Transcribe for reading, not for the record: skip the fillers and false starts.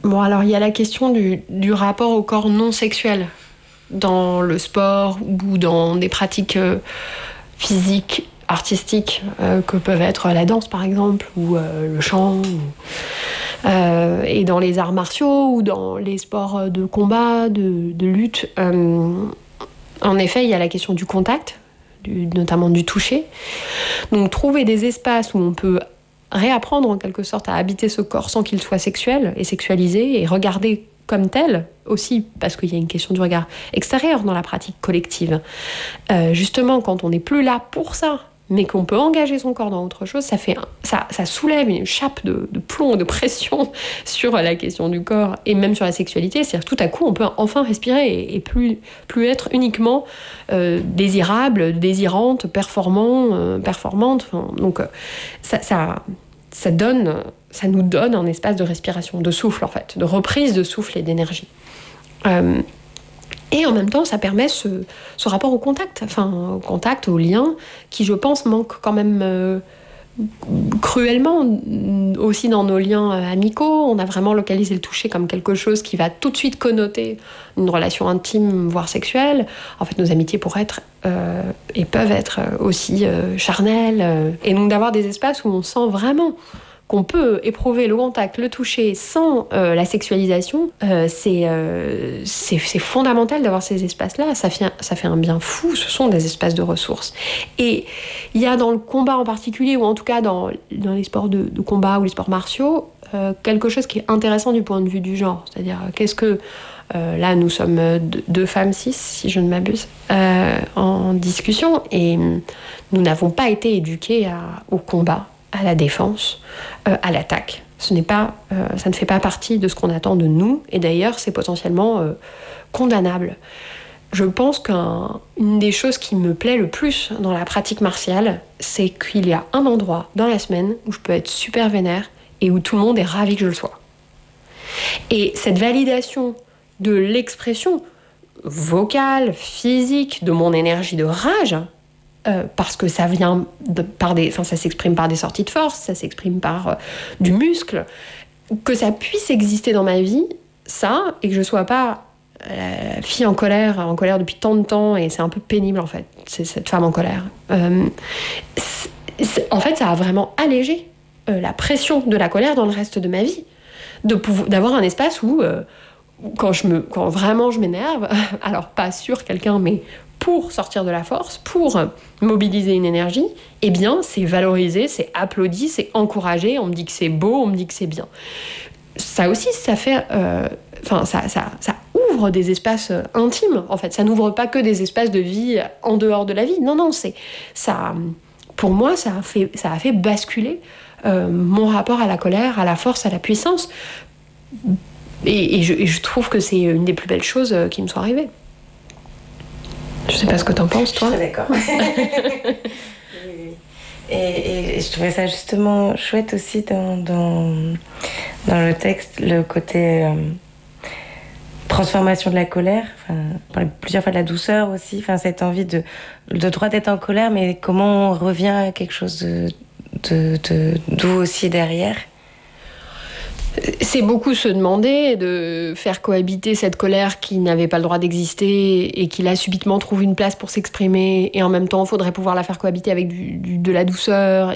Bon, alors il y a la question du rapport au corps non sexuel dans le sport ou dans des pratiques physiques, artistiques, que peuvent être la danse par exemple, ou le chant, et dans les arts martiaux ou dans les sports de combat, de lutte. En effet, il y a la question du contact, notamment du toucher. Donc trouver des espaces où on peut réapprendre en quelque sorte à habiter ce corps sans qu'il soit sexuel et sexualisé, et regarder comme tel aussi, parce qu'il y a une question du regard extérieur dans la pratique collective. Justement, quand on n'est plus là pour ça, mais qu'on peut engager son corps dans autre chose, ça soulève une chape de plomb, de pression sur la question du corps et même sur la sexualité. C'est-à-dire que tout à coup, on peut enfin respirer et plus être uniquement désirable, désirante, performante. Donc ça nous donne un espace de respiration, de souffle en fait, de reprise de souffle et d'énergie. Et en même temps, ça permet ce rapport au contact, au lien, qui, je pense, manque quand même cruellement aussi dans nos liens amicaux. On a vraiment localisé le toucher comme quelque chose qui va tout de suite connoter une relation intime, voire sexuelle. En fait, nos amitiés pourraient être et peuvent être aussi charnelles. Et donc d'avoir des espaces où on sent vraiment qu'on peut éprouver le contact, le toucher sans la sexualisation, c'est fondamental d'avoir ces espaces-là. Ça fait un bien fou. Ce sont des espaces de ressources. Et il y a dans le combat en particulier, ou en tout cas dans les sports de combat ou les sports martiaux, quelque chose qui est intéressant du point de vue du genre. C'est-à-dire, qu'est-ce que... là, nous sommes 2 femmes 6, si je ne m'abuse, en discussion. Et nous n'avons pas été éduquées au combat, à la défense, à l'attaque. Ça ne fait pas partie de ce qu'on attend de nous, et d'ailleurs c'est potentiellement condamnable. Je pense qu'une des choses qui me plaît le plus dans la pratique martiale, c'est qu'il y a un endroit dans la semaine où je peux être super vénère et où tout le monde est ravi que je le sois. Et cette validation de l'expression vocale, physique, de mon énergie de rage, parce que ça vient ça s'exprime par des sorties de force, ça s'exprime par du muscle, que ça puisse exister dans ma vie, ça, et que je sois pas la fille en colère depuis tant de temps, et c'est un peu pénible en fait, c'est cette femme en colère. En fait, ça a vraiment allégé la pression de la colère dans le reste de ma vie, d'avoir un espace où quand vraiment je m'énerve, alors pas sur quelqu'un, mais pour sortir de la force, pour mobiliser une énergie, eh bien, c'est valorisé, c'est applaudi, c'est encouragé, on me dit que c'est beau, on me dit que c'est bien. Ça aussi, ça fait... ça ouvre des espaces intimes, en fait. Ça n'ouvre pas que des espaces de vie en dehors de la vie. Non, pour moi, ça a fait basculer mon rapport à la colère, à la force, à la puissance. Et je trouve que c'est une des plus belles choses qui me soit arrivée. Je sais pas ce que t'en penses, toi. Je suis d'accord. et je trouvais ça justement chouette aussi dans le texte, le côté transformation de la colère. Enfin, on parlait plusieurs fois de la douceur aussi. Enfin, cette envie de droit d'être en colère, mais comment on revient à quelque chose de doux aussi derrière. C'est beaucoup se demander de faire cohabiter cette colère qui n'avait pas le droit d'exister et qui là subitement trouve une place pour s'exprimer, et en même temps il faudrait pouvoir la faire cohabiter avec de la douceur